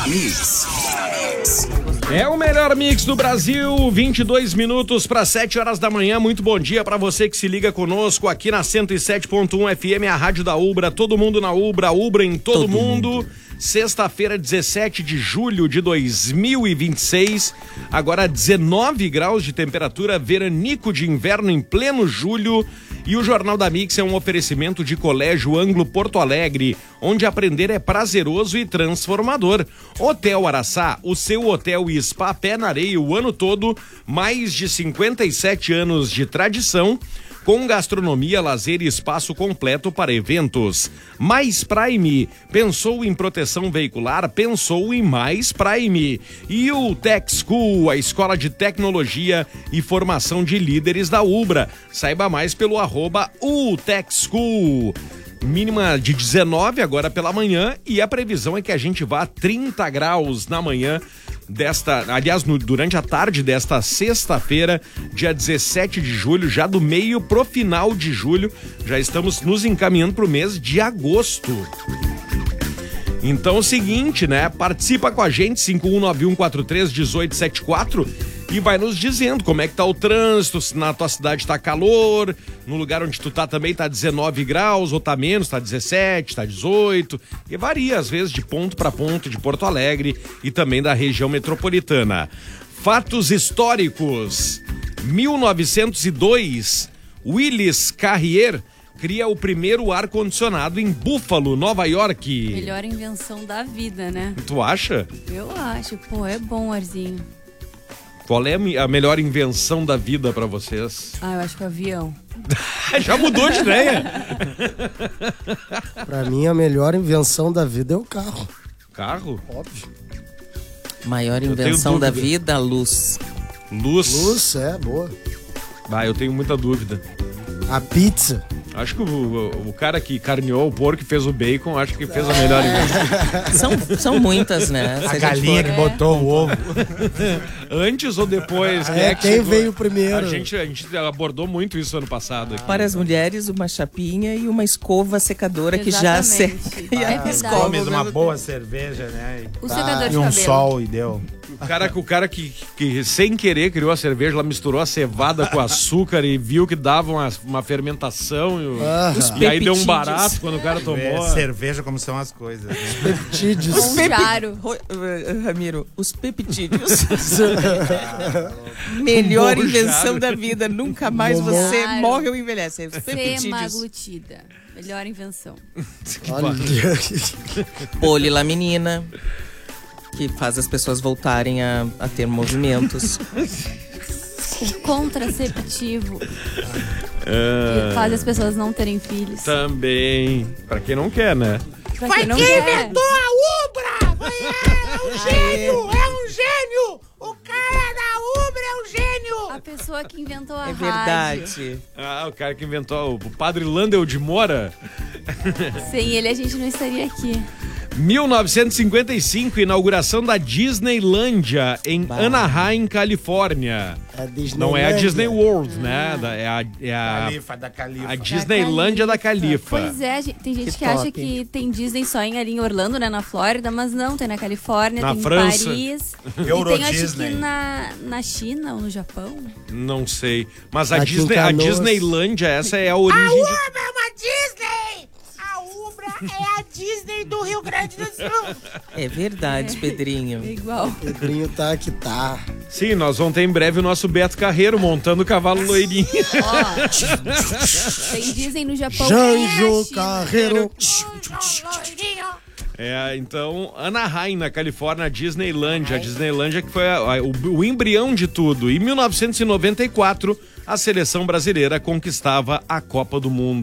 Mix. É o melhor mix do Brasil, 22 minutos para 7 horas da manhã. Muito bom dia para você que se liga conosco aqui na 107.1 FM, a rádio da Ubra. Todo mundo na Ubra, Ubra em todo mundo. Sexta-feira, 17 de julho de 2026. Agora 19 graus de temperatura, veranico de inverno em pleno julho. E o Jornal da Mix é um oferecimento de Colégio Anglo Porto Alegre, onde aprender é prazeroso e transformador. Hotel Araçá, o seu hotel e spa pé na areia o ano todo, mais de 57 anos de tradição, com gastronomia, lazer e espaço completo para eventos. Mais Prime, pensou em proteção veicular, pensou em Mais Prime. E o Tech School, a escola de tecnologia e formação de líderes da Ubra. Saiba mais pelo @UTechSchool. Mínima de 19 agora pela manhã e a previsão é que a gente vá a 30 graus na manhã durante a tarde desta sexta-feira, dia 17 de julho, já do meio pro final de julho, já estamos nos encaminhando pro mês de agosto. Então é o seguinte, né? Participa com a gente, 5191431874 e vai nos dizendo como é que tá o trânsito, se na tua cidade tá calor, no lugar onde tu tá também tá 19 graus, ou tá menos, tá 17, tá 18, e varia às vezes de ponto para ponto de Porto Alegre e também da região metropolitana. Fatos históricos. 1902, Willis Carrier cria o primeiro ar-condicionado em Buffalo, Nova York. Melhor invenção da vida, né? Tu acha? Eu acho. Pô, é bom o arzinho. Qual é a melhor invenção da vida pra vocês? Ah, eu acho que o avião. Já mudou de ideia. Pra mim, a melhor invenção da vida é o carro. Carro? Óbvio. Maior invenção da vida, luz. Luz, boa. Eu tenho muita dúvida. A pizza. Acho que o cara que carneou o porco e fez o bacon, acho que fez a melhor invenção. São muitas, né? A galinha que botou o ovo. Antes ou depois? Quem veio primeiro? A gente abordou muito isso ano passado aqui. Para as mulheres, uma chapinha e uma escova secadora. Exatamente. Que já seca. É verdade. Comes uma boa cerveja, né? O secador de E um cabelo. sol e deu. O cara que sem querer criou a cerveja, ela misturou a cevada com açúcar e viu que dava uma fermentação e aí deu um barato quando o cara tomou. Cerveja como são as coisas. Né? Peptídeos. Um jaro. Ramiro, os peptídeos. Melhor invenção da vida. Nunca mais você morre ou envelhece. Os peptídeos. Semaglutida. Melhor invenção. Olha. Polilaminina, que faz as pessoas voltarem a ter movimentos. O contraceptivo, que faz as pessoas não terem filhos. Também. Pra quem não quer, né? Pra quem não quer. Inventou a Ubra! É um gênio! É um gênio! O cara da Ubra é um gênio! A pessoa que inventou a É rádio. verdade. O cara que inventou, o padre Landel de Moura. Sem ele a gente não estaria aqui. 1955, inauguração da Disneylândia em Anaheim, Califórnia. Não é a Disney World, né? A Disneylândia da Califa. Pois é, tem gente que acha que tem Disney só ali em Orlando, né, na Flórida, mas não, tem na Califórnia, na tem França. em Paris. Euro e tem acho Disney. que na China ou no Japão. Não sei. Mas a Aqui em Disney, a Canoas. Disneylândia, essa é a origem A de... Ubra é uma Disney! A Ubra é a Disney do Rio Grande do Sul! É verdade, Pedrinho. É igual. O Pedrinho tá que tá. Sim, nós vamos ter em breve o nosso Beto Carreiro montando o cavalo loirinho. Ó, tem Disney no Japão. Janjo Carreiro. Então, Anaheim, na Califórnia, a Disneylândia. A Disneylândia que foi o embrião de tudo. Em 1994, a seleção brasileira conquistava a Copa do Mundo.